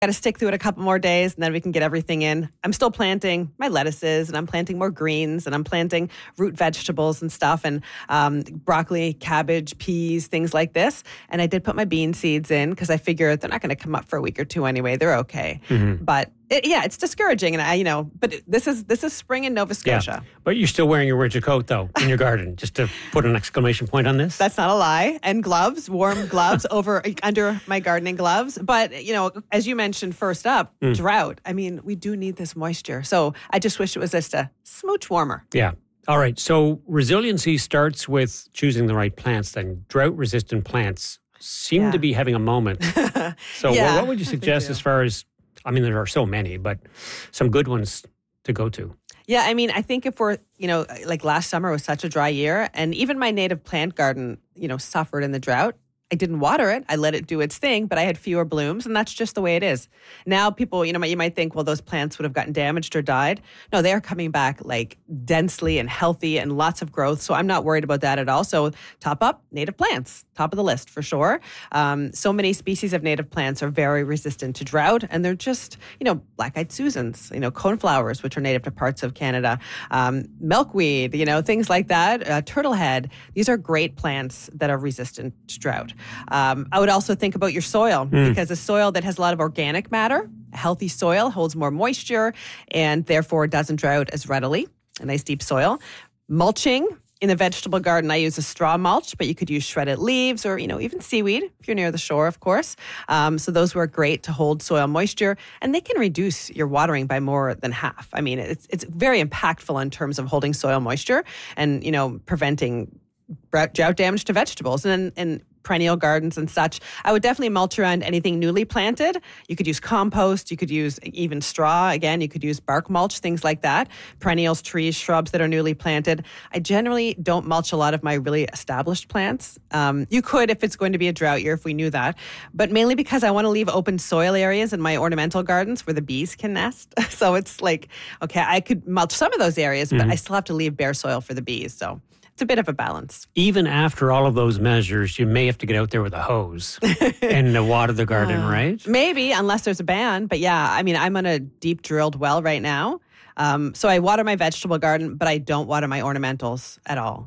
Got to stick through it a couple more days and then we can get everything in. I'm still planting my lettuces and I'm planting more greens and I'm planting root vegetables and stuff and broccoli, cabbage, peas, things like this. And I did put my bean seeds in because I figure they're not going to come up for a week or two anyway. They're okay. But it's discouraging. And but this is spring in Nova Scotia. Yeah. But you're still wearing your winter coat though in your garden, just to put an exclamation point on this. That's not a lie. And gloves, warm gloves under my gardening gloves. But, as you mentioned first up, drought. I mean, we do need this moisture. So I just wish it was just a smooch warmer. Yeah. All right. So resiliency starts with choosing the right plants then. Drought-resistant plants seem to be having a moment. So what would you suggest as far as, there are so many, but some good ones to go to? Yeah, I think if we're, like last summer was such a dry year, and even my native plant garden, suffered in the drought. I didn't water it. I let it do its thing, but I had fewer blooms, and that's just the way it is. Now people, you might think, well, those plants would have gotten damaged or died. No, they are coming back like densely and healthy and lots of growth, so I'm not worried about that at all. So top up, native plants, top of the list for sure. So many species of native plants are very resistant to drought, and they're just, black-eyed Susans, coneflowers, which are native to parts of Canada, milkweed, things like that, turtlehead. These are great plants that are resistant to drought. I would also think about your soil because a soil that has a lot of organic matter, a healthy soil holds more moisture and therefore doesn't drought as readily. A nice deep soil. Mulching. In the vegetable garden, I use a straw mulch, but you could use shredded leaves or, even seaweed if you're near the shore, of course. So those work great to hold soil moisture, and they can reduce your watering by more than half. It's very impactful in terms of holding soil moisture and, preventing drought damage to vegetables and perennial gardens and such. I would definitely mulch around anything newly planted. You could use compost. You could use even straw. Again, you could use bark mulch, things like that. Perennials, trees, shrubs that are newly planted. I generally don't mulch a lot of my really established plants. You could if it's going to be a drought year, if we knew that. But mainly because I want to leave open soil areas in my ornamental gardens where the bees can nest. So it's like, okay, I could mulch some of those areas, but I still have to leave bare soil for the bees. So it's a bit of a balance. Even after all of those measures, you may have to get out there with a hose and water the garden, right? Maybe, unless there's a ban. But yeah, I'm on a deep drilled well right now. So I water my vegetable garden, but I don't water my ornamentals at all.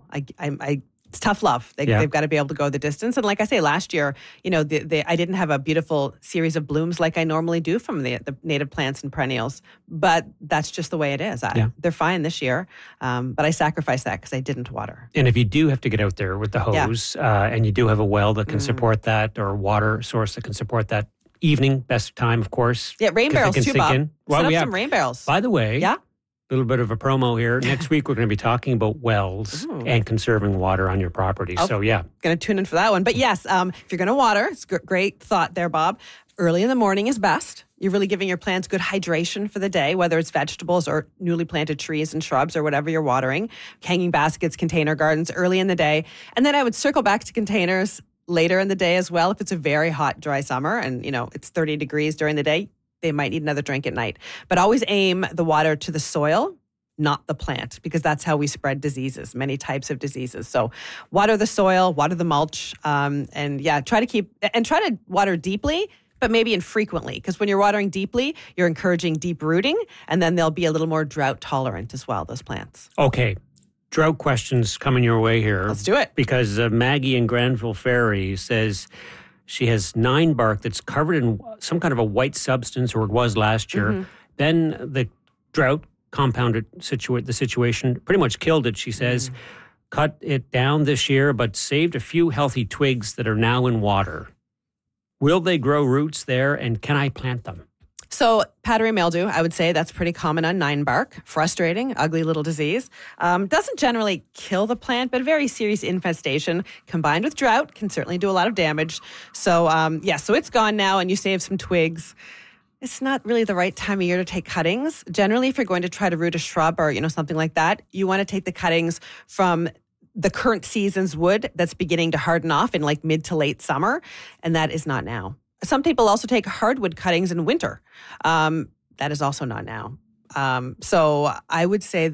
It's tough love. They've got to be able to go the distance. And like I say, last year, I didn't have a beautiful series of blooms like I normally do from the native plants and perennials. But that's just the way it is. They're fine this year. But I sacrificed that because I didn't water. And if you do have to get out there with the hose and you do have a well that can support that or water source that can support that, evening, best time, of course. Yeah, rain barrels too, Bob. Set up some rain barrels. By the way, little bit of a promo here. Next week, we're going to be talking about wells and conserving water on your property. So, going to tune in for that one. But yes, if you're going to water, it's great thought there, Bob. Early in the morning is best. You're really giving your plants good hydration for the day, whether it's vegetables or newly planted trees and shrubs or whatever you're watering. Hanging baskets, container gardens early in the day. And then I would circle back to containers later in the day as well. If it's a very hot, dry summer and, it's 30 degrees during the day, they might need another drink at night. But always aim the water to the soil, not the plant, because that's how we spread diseases, many types of diseases. So water the soil, water the mulch, and try to water deeply, but maybe infrequently, because when you're watering deeply, you're encouraging deep rooting, and then they'll be a little more drought tolerant as well, those plants. Okay. Drought questions coming your way here. Let's do it. Because Maggie in Granville Ferry says she has 9 bark that's covered in some kind of a white substance, or it was last year. Then the drought compounded the situation, pretty much killed it, she says. Cut it down this year, but saved a few healthy twigs that are now in water. Will they grow roots there, and can I plant them? So powdery mildew, I would say that's pretty common on 9 bark. Frustrating, ugly little disease. Doesn't generally kill the plant, but a very serious infestation combined with drought can certainly do a lot of damage. So so it's gone now, and you save some twigs. It's not really the right time of year to take cuttings. Generally, if you're going to try to root a shrub or something like that, you want to take the cuttings from the current season's wood that's beginning to harden off in like mid to late summer, and that is not now. Some people also take hardwood cuttings in winter. That is also not now. So I would say they're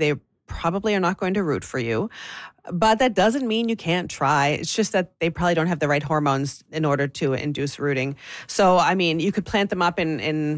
probably are not going to root for you. But that doesn't mean you can't try. It's just that they probably don't have the right hormones in order to induce rooting. So, I mean, you could plant them up in